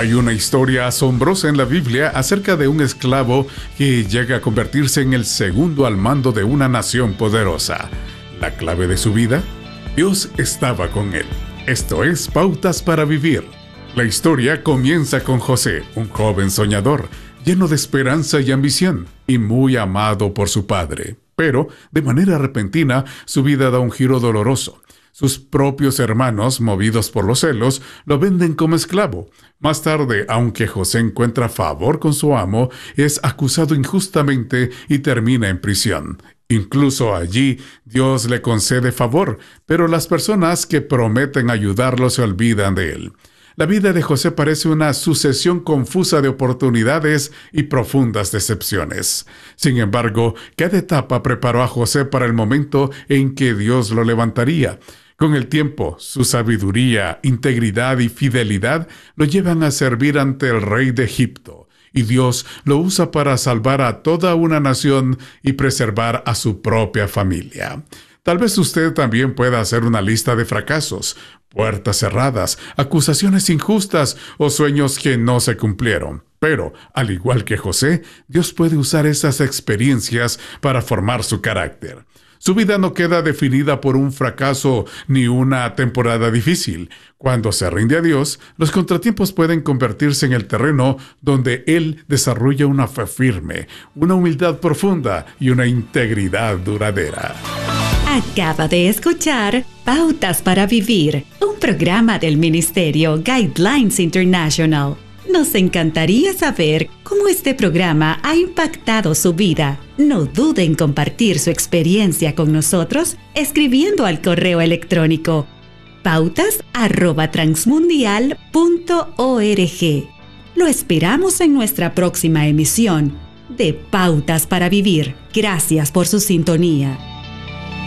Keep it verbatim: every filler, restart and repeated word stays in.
Hay una historia asombrosa en la Biblia acerca de un esclavo que llega a convertirse en el segundo al mando de una nación poderosa. ¿La clave de su vida? Dios estaba con él. Esto es Pautas para Vivir. La historia comienza con José, un joven soñador, lleno de esperanza y ambición, y muy amado por su padre. Pero, de manera repentina, su vida da un giro doloroso. Sus propios hermanos, movidos por los celos, lo venden como esclavo. Más tarde, aunque José encuentra favor con su amo, es acusado injustamente y termina en prisión. Incluso allí, Dios le concede favor, pero las personas que prometen ayudarlo se olvidan de él. La vida de José parece una sucesión confusa de oportunidades y profundas decepciones. Sin embargo, cada etapa preparó a José para el momento en que Dios lo levantaría. Con el tiempo, su sabiduría, integridad y fidelidad lo llevan a servir ante el rey de Egipto, y Dios lo usa para salvar a toda una nación y preservar a su propia familia. Tal vez usted también pueda hacer una lista de fracasos, puertas cerradas, acusaciones injustas o sueños que no se cumplieron. Pero, al igual que José, Dios puede usar esas experiencias para formar su carácter. Su vida no queda definida por un fracaso ni una temporada difícil. Cuando se rinde a Dios, los contratiempos pueden convertirse en el terreno donde Él desarrolla una fe firme, una humildad profunda y una integridad duradera. Acaba de escuchar Pautas para Vivir, un programa del Ministerio Guidelines International. Nos encantaría saber cómo este programa ha impactado su vida. No dude en compartir su experiencia con nosotros escribiendo al correo electrónico pautas arroba transmundial punto org. Lo esperamos en nuestra próxima emisión de Pautas para Vivir. Gracias por su sintonía.